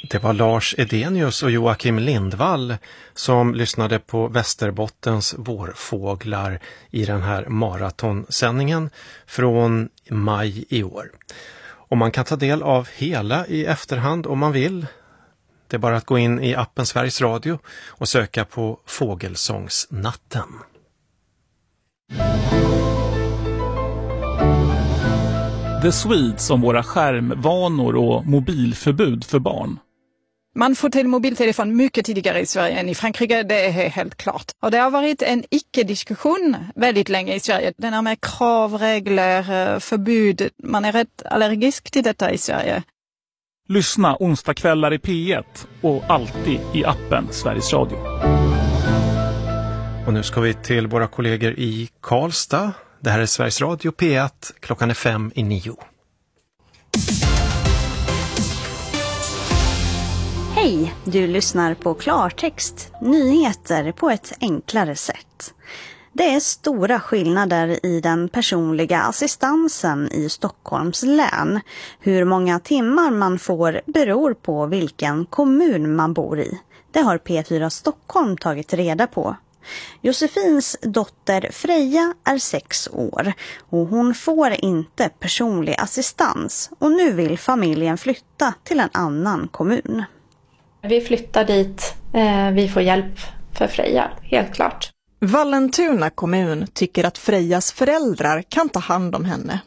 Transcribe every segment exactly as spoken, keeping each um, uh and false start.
Det var Lars Edenius och Joakim Lindvall som lyssnade på Västerbottens vårfåglar i den här maratonsändningen från maj i år. Och man kan ta del av hela i efterhand om man vill. Det är bara att gå in i appen Sveriges Radio och söka på Fågelsångsnatten. The Swedes om våra skärmvanor och mobilförbud för barn. Man får till mobiltelefon mycket tidigare i Sverige än i Frankrike, det är helt klart. Och det har varit en icke-diskussion väldigt länge i Sverige. Den är med krav, regler, förbud. Man är rätt allergisk till detta i Sverige. Lyssna onsdagskvällar i P ett och alltid i appen Sveriges Radio. Och nu ska vi till våra kollegor i Karlstad. Det här är Sveriges Radio P ett, klockan är fem i nio. Hej, du lyssnar på Klartext, nyheter på ett enklare sätt. Det är stora skillnader i den personliga assistansen i Stockholms län. Hur många timmar man får beror på vilken kommun man bor i. Det har P fyra Stockholm tagit reda på. Josefins dotter Freja är sex år och hon får inte personlig assistans och nu vill familjen flytta till en annan kommun. Vi flyttar dit, vi får hjälp för Freja, helt klart. Vallentuna kommun tycker att Frejas föräldrar kan ta hand om henne.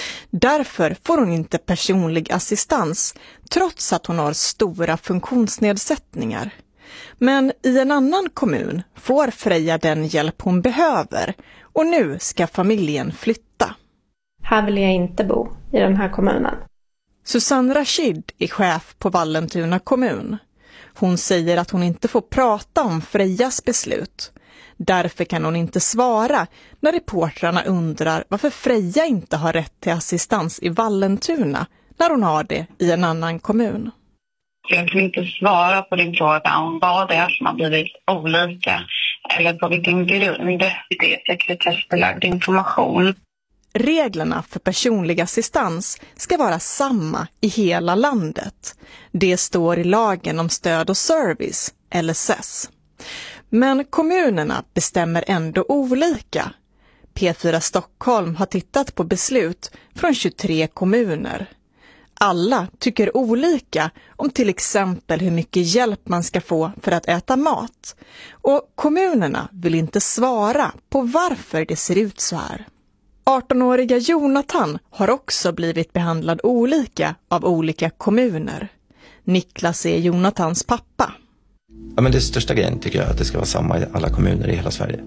Därför får hon inte personlig assistans trots att hon har stora funktionsnedsättningar. Men i en annan kommun får Freja den hjälp hon behöver och nu ska familjen flytta. Här vill jag inte bo, i den här kommunen. Susanne Rashid är chef på Vallentuna kommun. Hon säger att hon inte får prata om Frejas beslut. Därför kan hon inte svara när reportrarna undrar varför Freja inte har rätt till assistans i Vallentuna när hon har det i en annan kommun. Jag kan inte svara på din fråga om vad det är som har blivit olika eller på vilken grund. Det är sekretessbelagd information. Reglerna för personlig assistans ska vara samma i hela landet. Det står i lagen om stöd och service, L S S. Men kommunerna bestämmer ändå olika. P fyra Stockholm har tittat på beslut från tjugotre kommuner. Alla tycker olika om till exempel hur mycket hjälp man ska få för att äta mat. Och kommunerna vill inte svara på varför det ser ut så här. arton-åriga Jonathan har också blivit behandlad olika av olika kommuner. Niklas är Jonathans pappa. Ja, men det största grejen tycker jag är att det ska vara samma i alla kommuner i hela Sverige.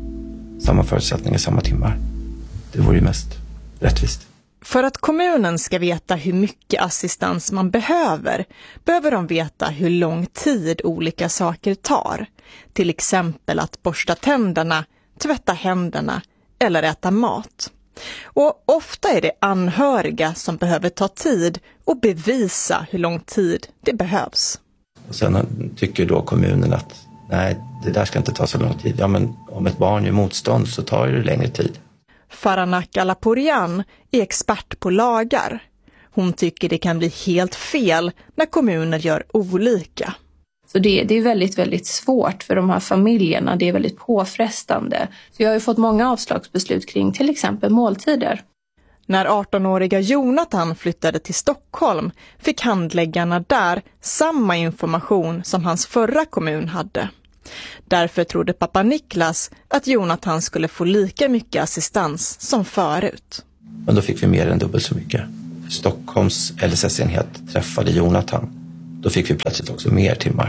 Samma förutsättningar, samma timmar. Det vore ju mest rättvist. För att kommunen ska veta hur mycket assistans man behöver, behöver de veta hur lång tid olika saker tar. Till exempel att borsta tänderna, tvätta händerna eller äta mat. Och ofta är det anhöriga som behöver ta tid och bevisa hur lång tid det behövs. Och sen tycker då kommunen att nej, det där ska inte ta så lång tid. Ja, men om ett barn gör motstånd så tar det längre tid. Faranak Alaporian är expert på lagar. Hon tycker det kan bli helt fel när kommuner gör olika. Så det, det är väldigt, väldigt svårt för de här familjerna. Det är väldigt påfrestande. Så jag har ju fått många avslagsbeslut kring till exempel måltider. När arton-åriga Jonathan flyttade till Stockholm fick handläggarna där samma information som hans förra kommun hade. Därför trodde pappa Niklas att Jonathan skulle få lika mycket assistans som förut. Men då fick vi mer än dubbelt så mycket. Stockholms L S S-enhet träffade Jonathan. Då fick vi plötsligt också mer timmar.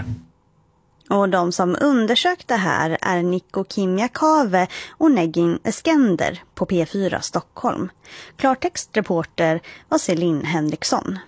Och de som undersökte här är Nico Kimjakave och Negin Eskender på P fyra Stockholm. Klartextreporter var Celine Henriksson.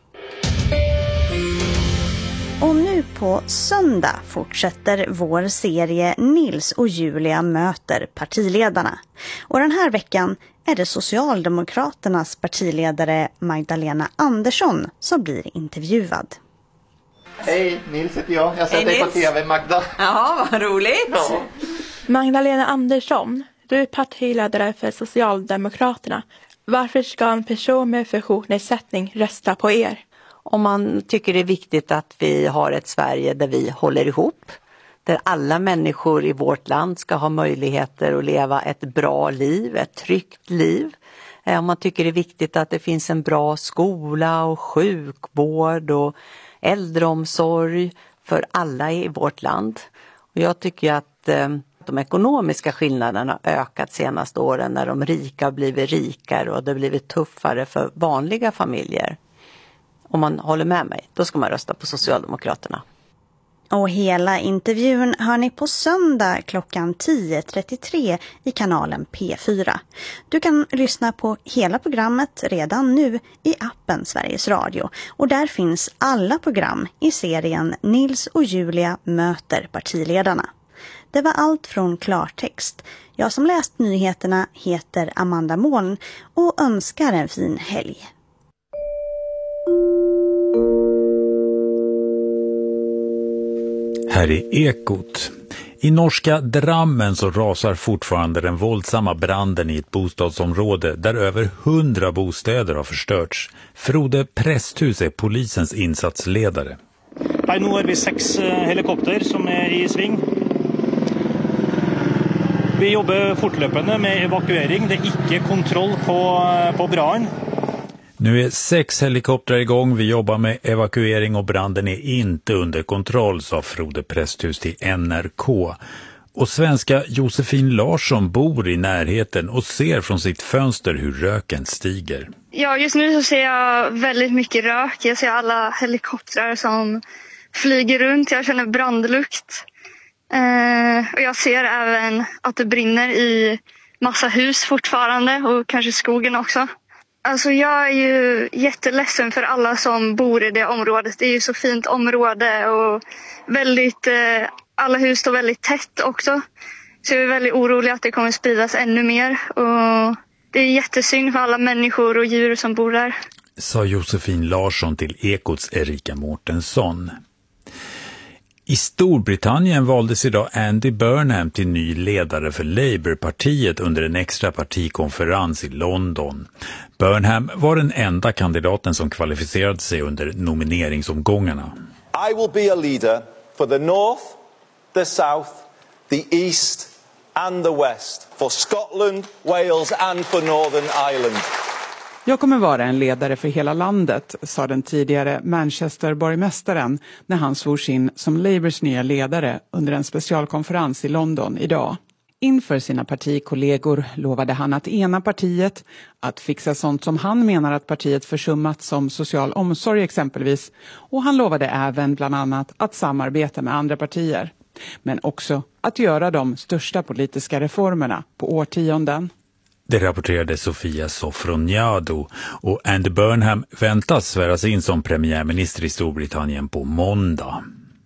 Och nu på söndag fortsätter vår serie Nils och Julia möter partiledarna. Och den här veckan är det Socialdemokraternas partiledare Magdalena Andersson som blir intervjuad. Hej, Nils heter jag. Jag har sett dig på tv, Magda. Ja, vad roligt. Ja. Magdalena Andersson, du är partiledare för Socialdemokraterna. Varför ska en person med funktionsnedsättning rösta på er? Om man tycker det är viktigt att vi har ett Sverige där vi håller ihop, där alla människor i vårt land ska ha möjligheter att leva ett bra liv, ett tryggt liv. Om man tycker det är viktigt att det finns en bra skola och sjukvård och äldreomsorg för alla i vårt land. Och jag tycker att eh, de ekonomiska skillnaderna har ökat senaste åren när de rika har blivit rikare och det har blivit tuffare för vanliga familjer. Om man håller med mig, då ska man rösta på Socialdemokraterna. Och hela intervjun hör ni på söndag klockan tio trettiotre i kanalen P fyra. Du kan lyssna på hela programmet redan nu i appen Sveriges Radio. Och där finns alla program i serien Nils och Julia möter partiledarna. Det var allt från Klartext. Jag som läst nyheterna heter Amanda Moln och önskar en fin helg. Här är Ekot. I norska Drammen så rasar fortfarande den våldsamma branden i ett bostadsområde där över hundra bostäder har förstörts. Frode Presthus är polisens insatsledare. Här nu är vi sex helikopter som är i sving. Vi jobbar fortlöpande med evakuering. Det är inte kontroll på, på branden. Nu är sex helikoptrar igång. Vi jobbar med evakuering och branden är inte under kontroll, sa Frode Presthus till N R K. Och svenska Josefin Larsson bor i närheten och ser från sitt fönster hur röken stiger. Ja, just nu så ser jag väldigt mycket rök. Jag ser alla helikoptrar som flyger runt. Jag känner brandlukt. Eh, och jag ser även att det brinner i massa hus fortfarande och kanske skogen också. Alltså jag är ju jätteledsen för alla som bor i det området. Det är ju så fint område och väldigt, eh, alla hus står väldigt tätt också. Så jag är väldigt orolig att det kommer spridas ännu mer. Och det är jättesynd för alla människor och djur som bor där. Sa Josefin Larsson till Ekots Erika Mårtensson. I Storbritannien valdes idag Andy Burnham till ny ledare för Labourpartiet under en extra partikonferens i London. Burnham var den enda kandidaten som kvalificerade sig under nomineringsomgångarna. I will be a leader for the North, the South, the East and the West, for Scotland, Wales and for Northern Ireland. Jag kommer vara en ledare för hela landet, sa den tidigare Manchester-borgmästaren när han svors in som Labours nya ledare under en specialkonferens i London idag. Inför sina partikollegor lovade han att ena partiet, att fixa sånt som han menar att partiet försummat som social omsorg exempelvis, och han lovade även bland annat att samarbeta med andra partier. Men också att göra de största politiska reformerna på årtionden. Det rapporterade Sofia Sofroniado och Andy Burnham väntas sväras in som premiärminister i Storbritannien på måndag.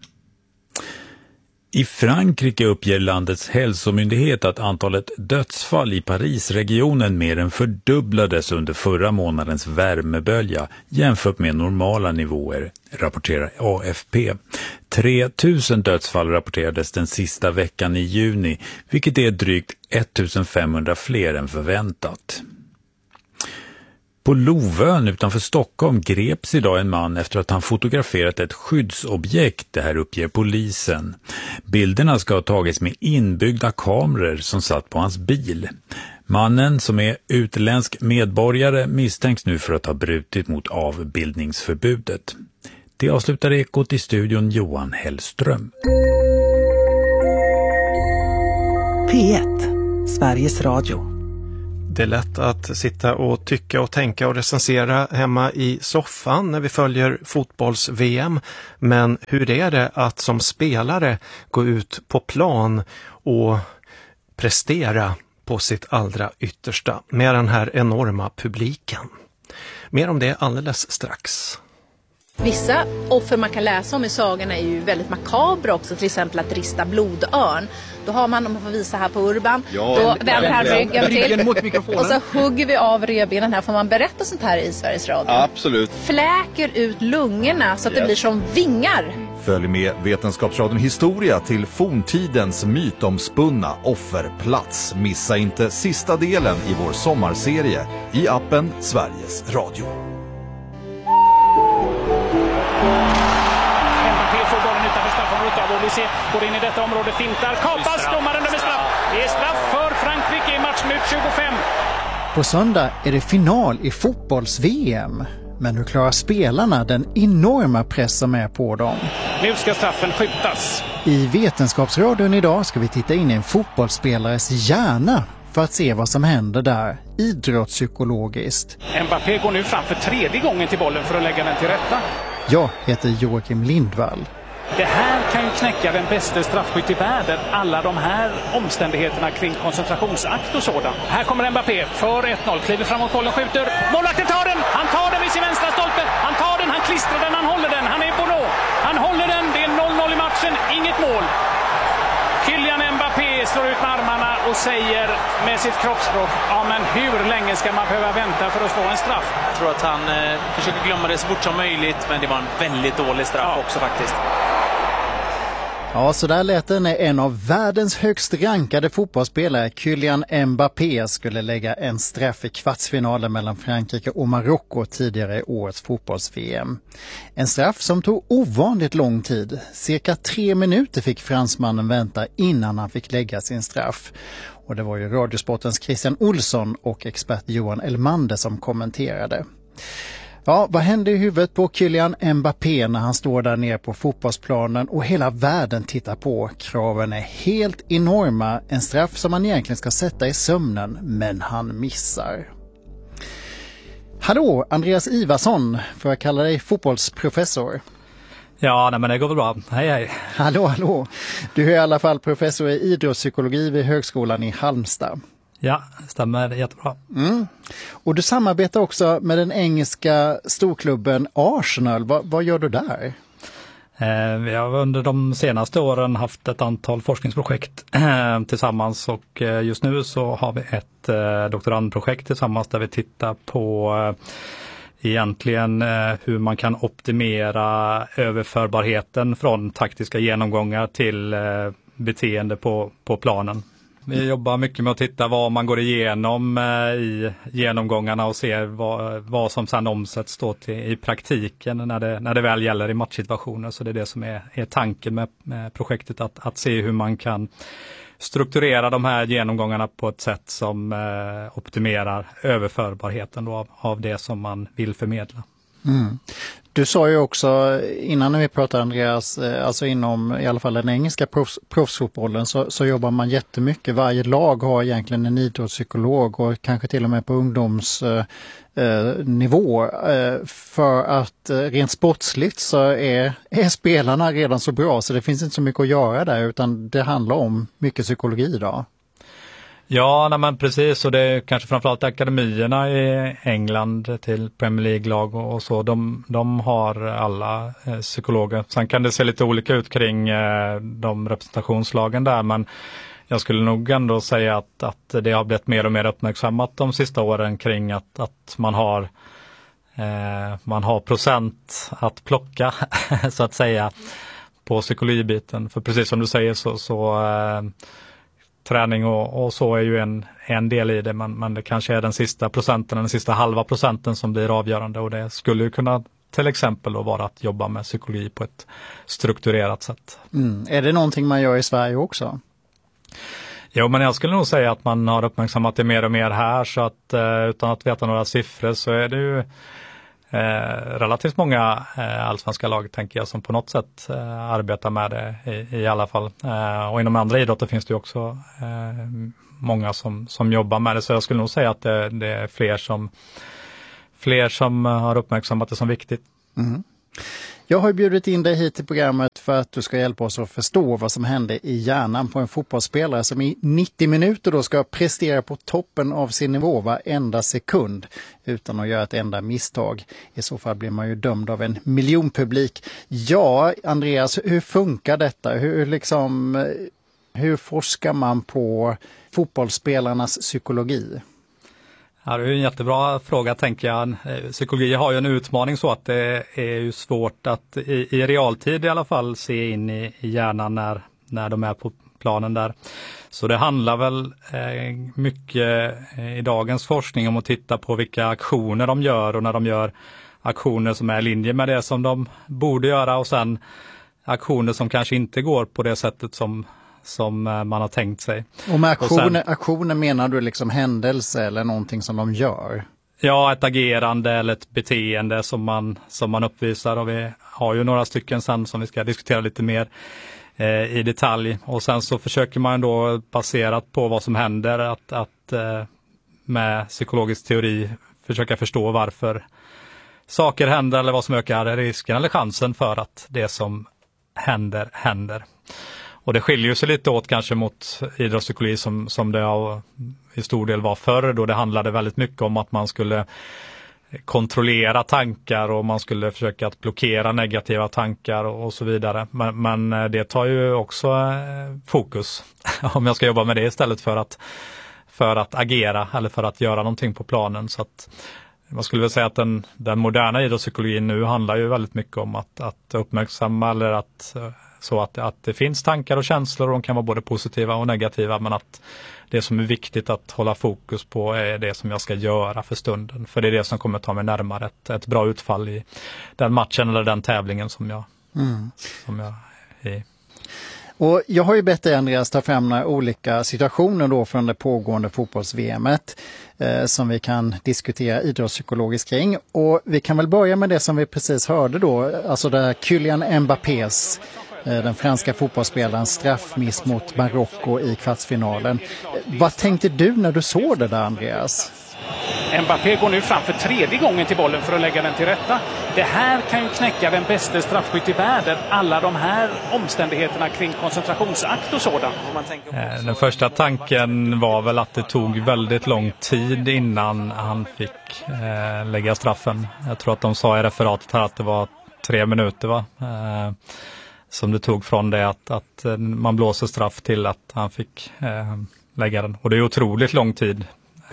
I Frankrike uppger landets hälsomyndighet att antalet dödsfall i Parisregionen mer än fördubblades under förra månadens värmebölja jämfört med normala nivåer, rapporterar A F P. tre tusen dödsfall rapporterades den sista veckan i juni, vilket är drygt ettusenfemhundra fler än förväntat. På Lovön utanför Stockholm greps idag en man efter att han fotograferat ett skyddsobjekt, det här uppger polisen. Bilderna ska ha tagits med inbyggda kameror som satt på hans bil. Mannen, som är utländsk medborgare, misstänks nu för att ha brutit mot avbildningsförbudet. Det avslutar Ekot i studion Johan Hellström. P ett, Sveriges Radio. Det är lätt att sitta och tycka och tänka och recensera hemma i soffan när vi följer fotbolls-V M. Men hur är det att som spelare gå ut på plan och prestera på sitt allra yttersta med den här enorma publiken? Mer om det alldeles strax. Vissa offer man kan läsa om i sagorna är ju väldigt makabra också, till exempel att rista blodörn. Då har man, om man får visa här på Urban, ja, då vänder han ryggen till mot mikrofonen. Och så hugger vi av revbenen här. Får man berätta sånt här i Sveriges Radio? Absolut. Fläker ut lungorna så att yes. det blir som vingar. Följ med Vetenskapsradion Historia till forntidens mytomspunna offerplats. Missa inte sista delen i vår sommarserie i appen Sveriges Radio. vi se, går in i detta område, fintar, kapas, domaren dömer straff. Det är straff för Frankrike i matchminut tjugofem. På söndag är det final i fotbolls-V M. Men hur klarar spelarna den enorma press som är på dem? Nu ska straffen skjutas. I Vetenskapsradion idag ska vi titta in i en fotbollsspelares hjärna för att se vad som händer där, idrottspsykologiskt. Mbappé går nu fram för tredje gången till bollen för att lägga den till rätta. Jag heter Joakim Lindvall. Det här kan ju knäcka den bästa straffskytt i världen. Alla de här omständigheterna kring koncentrationsakt och sådan. Här kommer Mbappé för ett noll. Kliver framåt bollen, skjuter. Målvakten tar den! Han tar den vid sin vänstra stolpe. Han tar den, han klistrar den, han håller den. Han är Bono. Han håller den. Det är noll noll i matchen. Inget mål. Kylian Mbappé slår ut med armarna och säger med sitt kroppsspråk: ja, men hur länge ska man behöva vänta för att slå en straff? Jag tror att han eh, försöker glömma det så fort som möjligt, men det var en väldigt dålig straff ja. också faktiskt. Ja, så där lät det när en av världens högst rankade fotbollsspelare, Kylian Mbappé, skulle lägga en straff i kvartsfinalen mellan Frankrike och Marocko tidigare i årets fotbolls-V M. En straff som tog ovanligt lång tid. Cirka tre minuter fick fransmannen vänta innan han fick lägga sin straff. Och det var ju Radiosportens Christian Olsson och expert Johan Elmander som kommenterade. Ja, vad hände i huvudet på Kylian Mbappé när han står där nere på fotbollsplanen och hela världen tittar på? Kraven är helt enorma, en straff som man egentligen ska sätta i sömnen, men han missar. Hallå, Andreas Ivarsson, får jag kalla dig fotbollsprofessor? Ja, nej, men det går väl bra. Hej, hej. Hallå, hallå. Du är i alla fall professor i idrottspsykologi vid Högskolan i Halmstad. Ja, stämmer jättebra. Mm. Och du samarbetar också med den engelska storklubben Arsenal. Va, vad gör du där? Eh, vi har under de senaste åren haft ett antal forskningsprojekt eh, tillsammans och eh, just nu så har vi ett eh, doktorandprojekt tillsammans där vi tittar på eh, egentligen eh, hur man kan optimera överförbarheten från taktiska genomgångar till eh, beteende på, på planen. Vi jobbar mycket med att titta vad man går igenom i genomgångarna och ser vad, vad som sedan omsätts då till, i praktiken när det, när det väl gäller i matchsituationer. Så det är det som är, är tanken med, med projektet, att, att se hur man kan strukturera de här genomgångarna på ett sätt som eh, optimerar överförbarheten då av, av det som man vill förmedla. Mm. Du sa ju också innan när vi pratade, Andreas, alltså inom i alla fall den engelska proffs, proffsfotbollen så, så jobbar man jättemycket. Varje lag har egentligen en idrottspsykolog och kanske till och med på ungdomsnivå eh, eh, för att eh, rent sportsligt så är, är spelarna redan så bra så det finns inte så mycket att göra där, utan det handlar om mycket psykologi idag. Ja, nej men precis, och det är kanske framförallt akademierna i England till Premier League-lag och så, de, de har alla eh, psykologer. Sen kan det se lite olika ut kring eh, de representationslagen där, men jag skulle nog ändå säga att, att det har blivit mer och mer uppmärksammat de sista åren kring att, att man har eh, man har procent att plocka så att säga på psykologibiten. För precis som du säger så, så eh, träning och, och så är ju en, en del i det, men, men det kanske är den sista procenten, den sista halva procenten som blir avgörande, och det skulle ju kunna till exempel då vara att jobba med psykologi på ett strukturerat sätt. Mm. Är det någonting man gör i Sverige också? Jo, men jag skulle nog säga att man har uppmärksammat det mer och mer här, så att eh, utan att veta några siffror så är det ju Eh, relativt många eh, allsvenska lag, tänker jag, som på något sätt eh, arbetar med det i, i alla fall. Eh, och inom andra idrotter finns det ju också eh, många som, som jobbar med det, så jag skulle nog säga att det, det är fler som, fler som har uppmärksammat det som viktigt. Mm. Jag har bjudit in dig hit till programmet för att du ska hjälpa oss att förstå vad som händer i hjärnan på en fotbollsspelare som i nittio minuter då ska prestera på toppen av sin nivå varenda sekund utan att göra ett enda misstag. I så fall blir man ju dömd av en miljonpublik. Ja, Andreas, hur funkar detta? Hur, liksom, hur forskar man på fotbollsspelarnas psykologi? Ja, det är en jättebra fråga, tänker jag. Psykologi har ju en utmaning så att det är ju svårt att i, i realtid i alla fall se in i, i hjärnan när, när de är på planen där. Så det handlar väl eh, mycket eh, i dagens forskning om att titta på vilka aktioner de gör, och när de gör aktioner som är i linje med det som de borde göra, och sen aktioner som kanske inte går på det sättet som, som man har tänkt sig. Och med aktioner, och sen, aktioner menar du liksom händelse eller någonting som de gör? Ja, ett agerande eller ett beteende som man, som man uppvisar, och vi har ju några stycken sen som vi ska diskutera lite mer eh, i detalj. Och sen så försöker man då baserat på vad som händer att, att eh, med psykologisk teori försöka förstå varför saker händer eller vad som ökar risken eller chansen för att det som händer händer. Och det skiljer sig lite åt kanske mot idrottspsykologi som, som det av, i stor del var förr, då det handlade väldigt mycket om att man skulle kontrollera tankar och man skulle försöka att blockera negativa tankar och, och så vidare. Men, men det tar ju också fokus om jag ska jobba med det istället för att, för att agera eller för att göra någonting på planen. Så att man skulle väl säga att den, den moderna idrottspsykologin nu handlar ju väldigt mycket om att, att uppmärksamma eller att så att, att det finns tankar och känslor och de kan vara både positiva och negativa, men att det som är viktigt att hålla fokus på är det som jag ska göra för stunden. För det är det som kommer ta mig närmare ett, ett bra utfall i den matchen eller den tävlingen som jag, mm. som jag är i. Och jag har ju bett dig, Andreas, ta fram några olika situationer då från det pågående fotbolls-V M:et eh, som vi kan diskutera idrottspsykologiskt kring. Och vi kan väl börja med det som vi precis hörde då, alltså det Kylian Mbappés, eh, den franska fotbollsspelaren, straffmiss mot Marocko i kvartsfinalen. Eh, vad tänkte du när du såg det där, Andreas? Mbappé går nu fram för tredje gången till bollen för att lägga den till rätta. Det här kan ju knäcka den bästa straffskytt i världen. Alla de här omständigheterna kring koncentrationsakt och sådant. Den första tanken var väl att det tog väldigt lång tid innan han fick eh, lägga straffen. Jag tror att de sa i referatet här att det var tre minuter va? Eh, som det tog från det att, att man blåser straff till att han fick eh, lägga den. Och det är otroligt lång tid.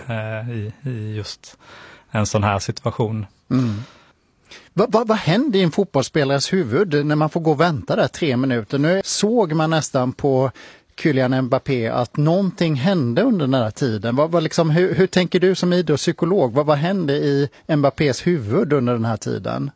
I, i just en sån här situation. Mm. Vad va, va händer i en fotbollsspelares huvud när man får gå och vänta där tre minuter? Nu såg man nästan på Kylian Mbappé att någonting hände under den här tiden. Vad, vad liksom, hur, hur tänker du som idrottspsykolog? Vad, vad hände i Mbappés huvud under den här tiden?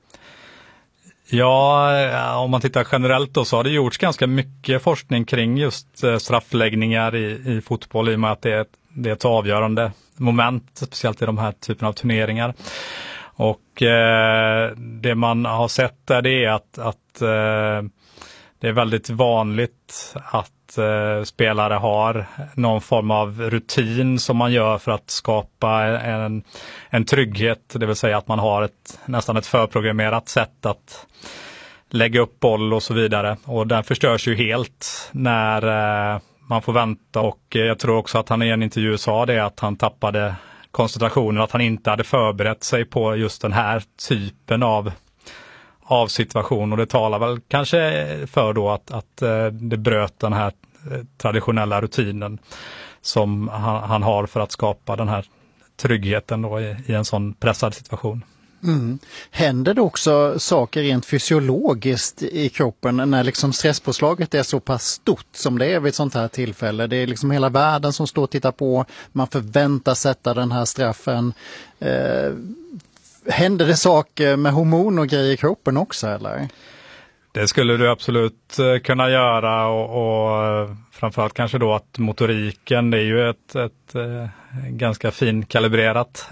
Ja, om man tittar generellt då så har det gjorts ganska mycket forskning kring just straffläggningar i, i fotboll i och med att det är ett Det är ett avgörande moment, speciellt i de här typen av turneringar. Och eh, det man har sett där det är att, att eh, det är väldigt vanligt att eh, spelare har någon form av rutin som man gör för att skapa en, en trygghet. Det vill säga att man har ett, nästan ett förprogrammerat sätt att lägga upp boll och så vidare. Och den förstörs ju helt när eh, man får vänta, och jag tror också att han i en intervju sa det att han tappade koncentrationen, att han inte hade förberett sig på just den här typen av, av situation, och det talar väl kanske för då att, att det bröt den här traditionella rutinen som han, han har för att skapa den här tryggheten då i, i en sån pressad situation. Mm. Händer det också saker rent fysiologiskt i kroppen när liksom stresspåslaget är så pass stort som det är vid ett sånt här tillfälle? Det är liksom hela världen som står och tittar på, man förväntar sätta den här straffen. Eh, händer det saker med hormon och grejer i kroppen också, eller? Det skulle du absolut kunna göra, och, och framförallt kanske då att motoriken, det är ju ett, ett, ett ganska finkalibrerat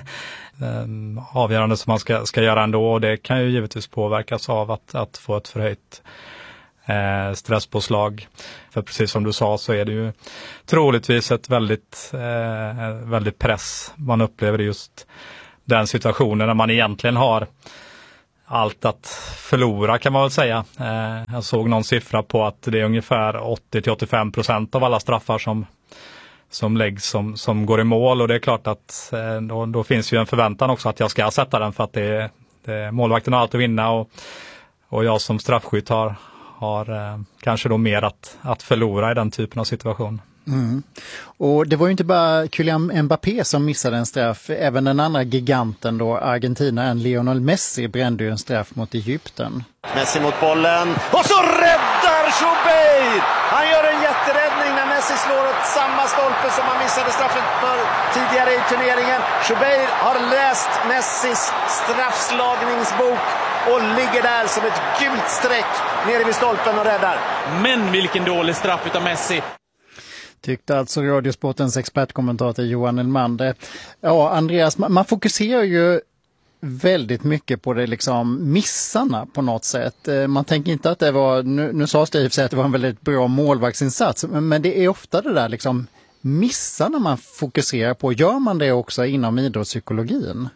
avgörande som man ska, ska göra ändå, och det kan ju givetvis påverkas av att, att få ett förhöjt eh, stresspåslag. För precis som du sa så är det ju troligtvis ett väldigt, eh, väldigt press man upplever just den situationen när man egentligen har allt att förlora, kan man väl säga. Eh, jag såg någon siffra på att det är ungefär åttio till åttiofem procent av alla straffar som som läggs som, som går i mål, och det är klart att eh, då, då finns ju en förväntan också att jag ska sätta den, för att det, det, målvakten har allt att vinna, och, och jag som straffskytt har, har eh, kanske då mer att, att förlora i den typen av situation. Mm. Och det var ju inte bara Kylian Mbappé som missade en straff. Även den andra giganten då, Argentina, Lionel Messi, brände ju en straff mot Egypten. Messi mot bollen och så räddar Schubeir! Han gör en jätteräddning när Messi slår åt samma stolpe som han missade straffen för tidigare i turneringen. Schubeir har läst Messis straffslagningsbok och ligger där som ett gult streck nere vid stolpen och räddar. Men vilken dålig straff utav Messi! Tyckte alltså Radiosportens expertkommentator Johan Elmander. Ja, Andreas, man fokuserar ju väldigt mycket på det liksom missarna på något sätt. Man tänker inte att det var, nu, nu sa Steve sig att det var en väldigt bra målvaktsinsats, men, men det är ofta det där liksom missarna man fokuserar på. Gör man det också inom idrottspsykologin?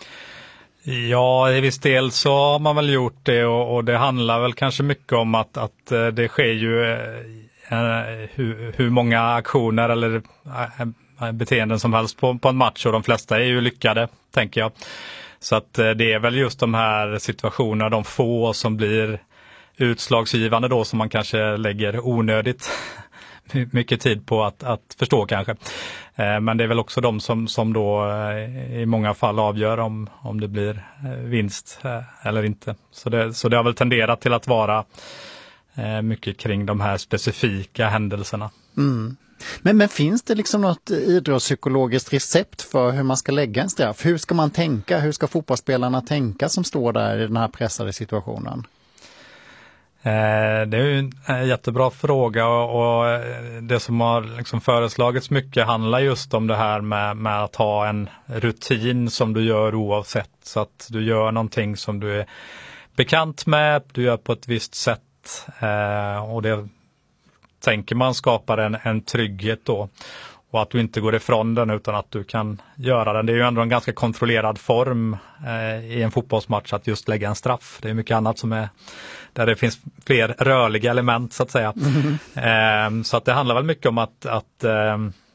Ja, i viss del så har man väl gjort det, och, och det handlar väl kanske mycket om att, att det sker ju eh, hur, hur många aktioner eller eh, beteenden som helst på, på en match, och de flesta är ju lyckade, tänker jag. Så att eh, det är väl just de här situationerna, de få som blir utslagsgivande då, som man kanske lägger onödigt mycket tid på att, att förstå kanske. Eh, men det är väl också de som, som då eh, i många fall avgör om, om det blir eh, vinst eh, eller inte. Så det, så det har väl tenderat till att vara eh, mycket kring de här specifika händelserna. Mm. Men, men finns det liksom något idrottspsykologiskt recept för hur man ska lägga en straff? Hur ska man tänka? Hur ska fotbollsspelarna tänka som står där i den här pressade situationen? Eh, det är ju en jättebra fråga, och, och det som har liksom föreslagits mycket handlar just om det här med, med att ha en rutin som du gör oavsett. Så att du gör någonting som du är bekant med, du gör på ett visst sätt, eh, och det tänker man skapar en, en trygghet då. Och att du inte går ifrån den utan att du kan göra den. Det är ju ändå en ganska kontrollerad form eh, i en fotbollsmatch att just lägga en straff. Det är mycket annat som är där det finns fler rörliga element så att säga. Mm. Eh, så att det handlar väl mycket om att, att, eh,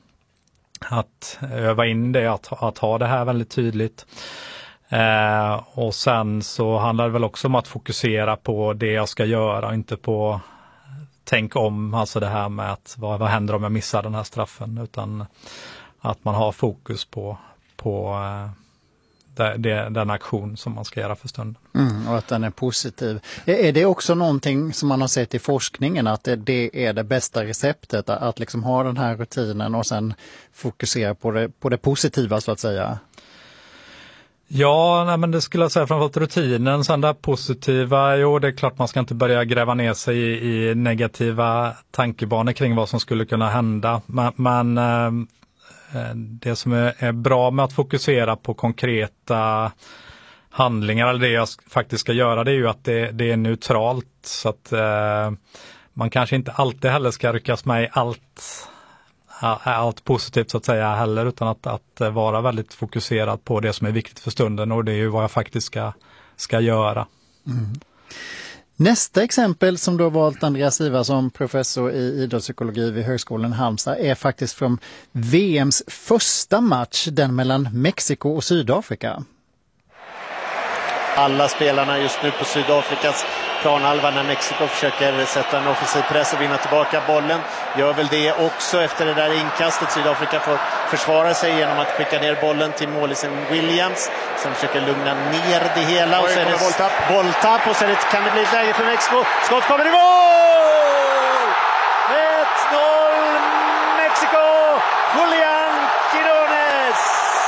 att öva in det, att, att ha det här väldigt tydligt. Eh, och sen så handlar det väl också om att fokusera på det jag ska göra och inte på tänk om, alltså det här med att vad, vad händer om jag missar den här straffen, utan att man har fokus på, på eh, det, det, den aktion som man ska göra för stunden. Mm, och att den är positiv. Är det också någonting som man har sett i forskningen, att det, det är det bästa receptet, att liksom ha den här rutinen och sen fokusera på det, på det positiva så att säga? Ja, nej, men det skulle jag säga framförallt rutinen, sen det positiva, jo det är klart man ska inte börja gräva ner sig i, i negativa tankebanor kring vad som skulle kunna hända. Men, men eh, det som är, är bra med att fokusera på konkreta handlingar, eller det jag faktiskt ska göra, det är ju att det, det är neutralt, så att eh, man kanske inte alltid heller ska ryckas med i allt allt positivt så att säga heller, utan att, att vara väldigt fokuserad på det som är viktigt för stunden, och det är ju vad jag faktiskt ska, ska göra. Mm. Nästa exempel som du har valt, Andreas Ivarsson, professor i idrottspsykologi vid Högskolan i Halmstad, är faktiskt från V M:s första match, den mellan Mexiko och Sydafrika. Alla spelarna just nu på Sydafrikas planhalva när Mexiko försöker sätta en offensiv press och vinna tillbaka bollen. Gör väl det också efter det där inkastet. Sydafrika får försvara sig genom att skicka ner bollen till målisen Williams. Sen försöker lugna ner det hela. Och så är det bolltapp. bolltapp och så är det, kan det bli ett läge för Mexiko. Skott kommer i mål! ett noll Mexiko! Julian Quirones!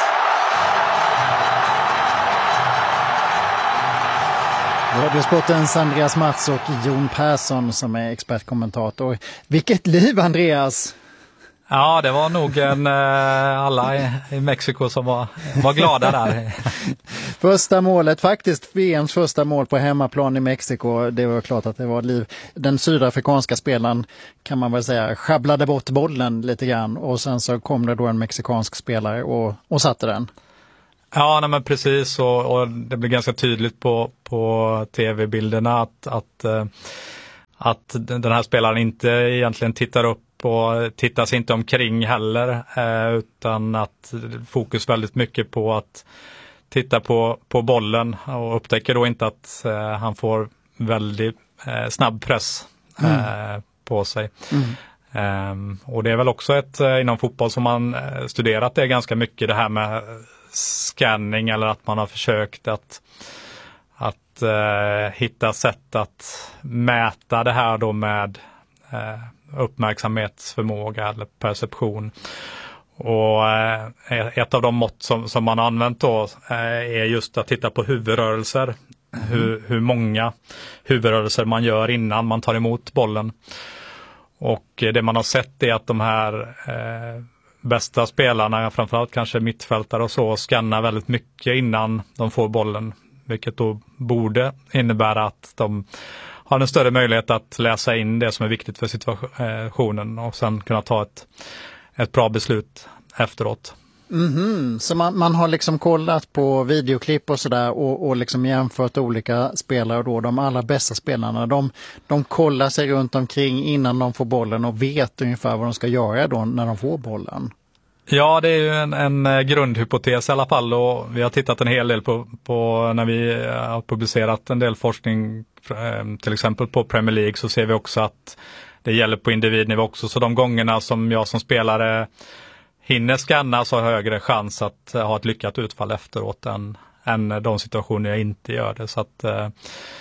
Radiosportens Andreas Mats och Jon Persson som är expertkommentator. Vilket liv, Andreas! Ja, det var nog en, alla i, i Mexiko som var, var glada där. Första målet, faktiskt V M:s första mål på hemmaplan i Mexiko. Det var klart att det var liv. Den sydafrikanska spelaren, kan man väl säga, sjabblade bort bollen lite grann. Och sen så kom det då en mexikansk spelare och, och satte den. Ja, nej, men precis, och, och det blir ganska tydligt på, på tv-bilderna att, att, att den här spelaren inte egentligen tittar upp och tittar sig inte omkring heller, utan att fokus väldigt mycket på att titta på, på bollen, och upptäcker då inte att han får väldigt snabb press mm. på sig. Mm. Um, och det är väl också ett uh, inom fotboll som man uh, studerat det ganska mycket, det här med scanning, eller att man har försökt att, att uh, hitta sätt att mäta det här då med uh, uppmärksamhetsförmåga eller perception. Och uh, ett av de mått som, som man har använt då uh, är just att titta på huvudrörelser. Mm. Hur, hur många huvudrörelser man gör innan man tar emot bollen. Och det man har sett är att de här eh, bästa spelarna, framförallt kanske mittfältare och så, skannar väldigt mycket innan de får bollen. Vilket då borde innebära att de har en större möjlighet att läsa in det som är viktigt för situationen och sen kunna ta ett, ett bra beslut efteråt. Mm-hmm. Så man, man har liksom kollat på videoklipp och sådär och, och liksom jämfört olika spelare, och då de allra bästa spelarna, de, de kollar sig runt omkring innan de får bollen och vet ungefär vad de ska göra då när de får bollen. Ja, det är ju en, en grundhypotes i alla fall, och vi har tittat en hel del på, på när vi har publicerat en del forskning, till exempel på Premier League, så ser vi också att det gäller på individnivå också. Så de gångerna som jag som spelare hinner scanna så har högre chans att ha ett lyckat utfall efteråt än, än de situationer jag inte gör det. Så att eh,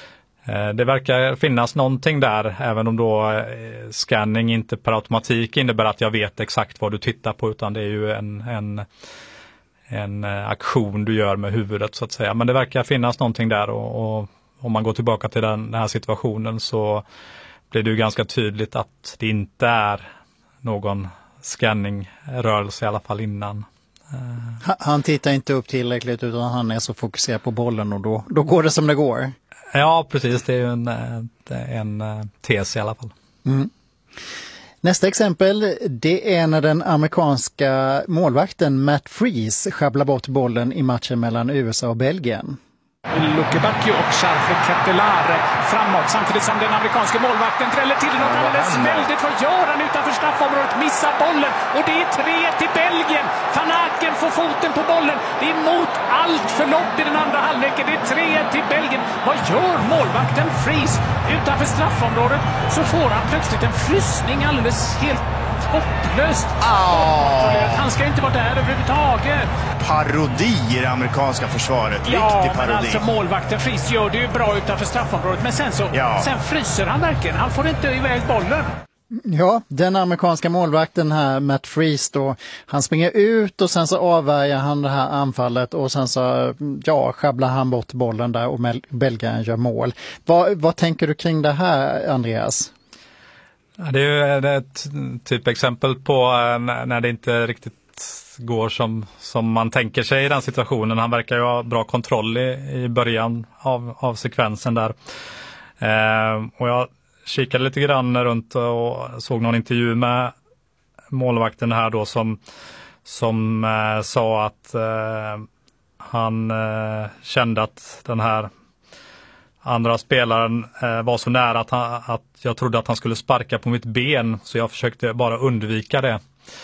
det verkar finnas någonting där, även om då eh, scanning inte per automatik innebär att jag vet exakt vad du tittar på, utan det är ju en, en, en aktion du gör med huvudet så att säga. Men det verkar finnas någonting där, och, och om man går tillbaka till den, den här situationen så blir det ju ganska tydligt att det inte är någon scanningrörelse i alla fall innan. Han tittar inte upp tillräckligt, utan han är så fokuserad på bollen, och då, då går det som det går. Ja, precis. Det är ju en, en, en tes i alla fall. Mm. Nästa exempel, det är när den amerikanska målvakten Matt Freese sjabblar bort bollen i matchen mellan U S A och Belgien. Lukebakio och Charles Ketelare framåt, samtidigt som den amerikanska målvakten träller till något alldeles väldigt. Vad gör han utanför straffområdet? Missar bollen, och det är tre till Belgien. Van Aken får foten på bollen. Det är mot allt förlopp i den andra halvleken. Det är tre till Belgien. Vad gör målvakten Freese? Utanför straffområdet så får han plötsligt en fryssning alldeles helt hopplöst. Oh. Han ska inte vara där överhuvudtaget. Parodi i det amerikanska försvaret. Ja, Riktig parodi. Men alltså målvakten Freese gör det ju bra utanför straffområdet, men sen så ja. sen fryser han verkligen. Han får inte iväg bollen. Ja, den amerikanska målvakten här, Matt Freese då, han springer ut och sen så avvärjer han det här anfallet, och sen så ja, sjabblar han bort bollen där och Belgien gör mål. Vad, vad tänker du kring det här, Andreas? Det är ju ett typexempel på när det inte riktigt går som, som man tänker sig i den situationen. Han verkar ju ha bra kontroll i, i början av, av sekvensen där. Eh, och jag kikade lite grann runt och såg någon intervju med målvakten här då som, som eh, sa att eh, han eh, kände att den här andra spelaren eh, var så nära att, han, att jag trodde att han skulle sparka på mitt ben, så jag försökte bara undvika det.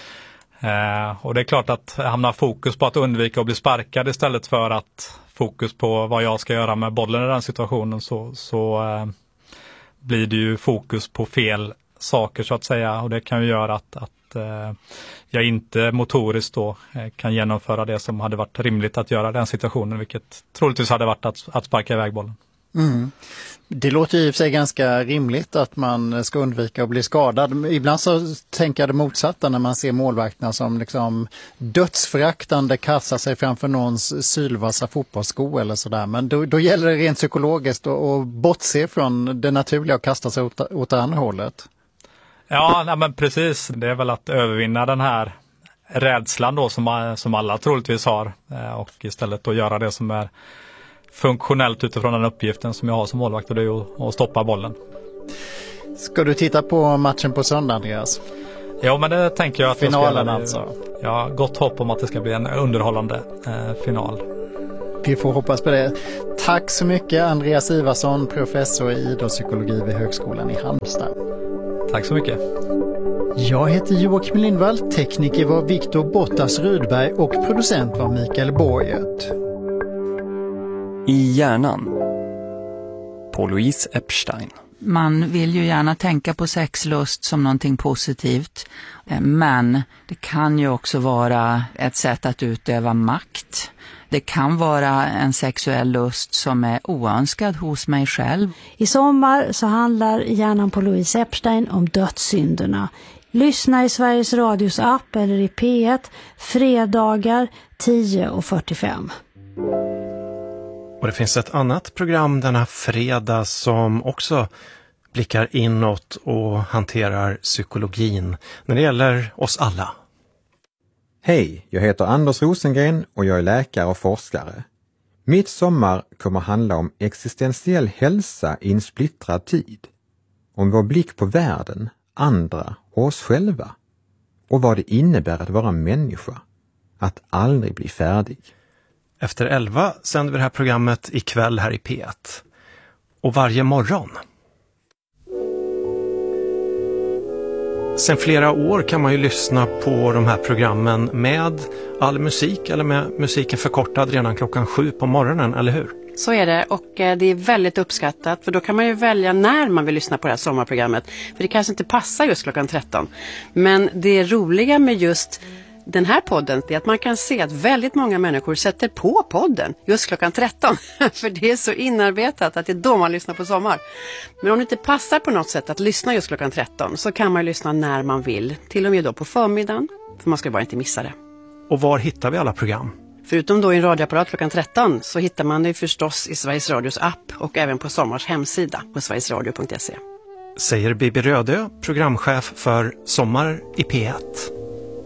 Eh, och det är klart att hamna fokus på att undvika att bli sparkad istället för att fokus på vad jag ska göra med bollen i den situationen, så, så eh, blir det ju fokus på fel saker så att säga, och det kan ju göra att, att eh, jag inte motoriskt då eh, kan genomföra det som hade varit rimligt att göra i den situationen, vilket troligtvis hade varit att, att sparka iväg bollen. Mm. Det låter ju i och för sig ganska rimligt att man ska undvika att bli skadad. Ibland så tänker jag det motsatta när man ser målvakterna som liksom dödsföraktande kastar sig framför någons sylvassa fotbollssko eller sådär. Men då, då gäller det rent psykologiskt att, att bortse från det naturliga och kasta sig åt, åt det andra hållet. Ja, nej, men precis. Det är väl att övervinna den här rädslan då som, som alla troligtvis har, och istället då göra det som är funktionellt utifrån den uppgiften som jag har som målvakt, och det är att, att stoppa bollen. Ska du titta på matchen på söndag, Andreas? Ja, men det tänker jag att finalen jag ska, alltså. Jag har gott hopp om att det ska bli en underhållande eh, final. Vi får hoppas på det. Tack så mycket, Andreas Ivarsson, professor i idrottspsykologi vid Högskolan i Halmstad. Tack så mycket. Jag heter Joakim Lindvall, tekniker var Viktor Bottas Rudberg och producent var Mikael Borget. I hjärnan på Louise Epstein. Man vill ju gärna tänka på sexlust som någonting positivt, men det kan ju också vara ett sätt att utöva makt. Det kan vara en sexuell lust som är oönskad hos mig själv. I sommar så handlar Hjärnan på Louise Epstein om dödssynderna. Lyssna i Sveriges Radios app eller i P ett fredagar tio och fyrtiofem. Och det finns ett annat program denna fredag som också blickar inåt och hanterar psykologin när det gäller oss alla. Hej, jag heter Anders Rosengren och jag är läkare och forskare. Mitt sommar kommer handla om existentiell hälsa i en splittrad tid. Om vår blick på världen, andra och oss själva. Och vad det innebär att vara människa. Att aldrig bli färdig. Efter elva sänder vi det här programmet ikväll här i P ett. Och varje morgon. Sen flera år kan man ju lyssna på de här programmen med all musik eller med musiken förkortad redan klockan sju på morgonen, eller hur? Så är det, och det är väldigt uppskattat, för då kan man ju välja när man vill lyssna på det här sommarprogrammet. För det kanske inte passar just klockan tretton. Men det roliga med just den här podden är att man kan se att väldigt många människor sätter på podden just klockan tretton. För det är så inarbetat att det är då man lyssnar på sommar. Men om det inte passar på något sätt att lyssna just klockan tretton så kan man lyssna när man vill. Till och med då på förmiddagen, för man ska bara inte missa det. Och var hittar vi alla program? Förutom då i en radioapparat klockan tretton så hittar man det förstås i Sveriges Radios app och även på Sommars hemsida på sverigesradio punkt se. Säger Bibi Rödö, programchef för Sommar i P ett.